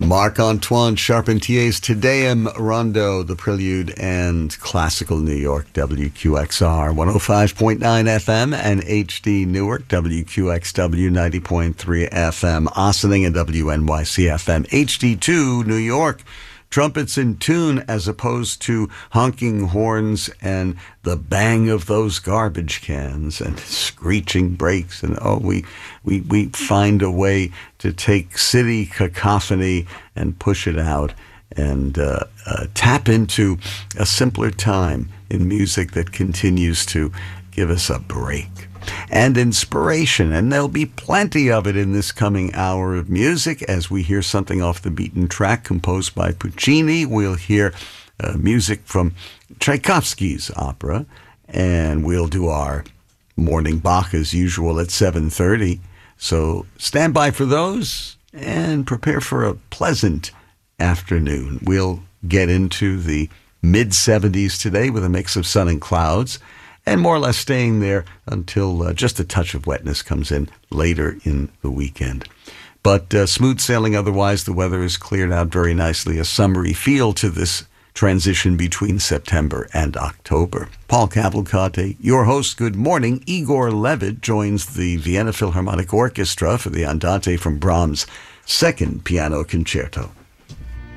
Marc-Antoine Charpentier's Te Deum Rondo, the Prelude, and Classical New York, WQXR 105.9 FM, and HD Newark, WQXW 90.3 FM, Ossining and WNYC FM, HD2 New York. Trumpets in tune as opposed to honking horns and the bang of those garbage cans and screeching brakes. And we find a way to take city cacophony and push it out and tap into a simpler time in music that continues to give us a break and inspiration. And there'll be plenty of it in this coming hour of music as we hear something off the beaten track composed by Puccini. We'll hear music from Tchaikovsky's opera, and we'll do our morning Bach as usual at 7:30. So stand by for those and prepare for a pleasant afternoon. We'll get into the mid-70s today with a mix of sun and clouds, and more or less staying there until just a touch of wetness comes in later in the weekend. But smooth sailing otherwise. The weather is cleared out very nicely. A summery feel to this transition between September and October. Paul Cavalcante, your host. Good morning. Igor Levit joins the Vienna Philharmonic Orchestra for the Andante from Brahms' Second Piano Concerto.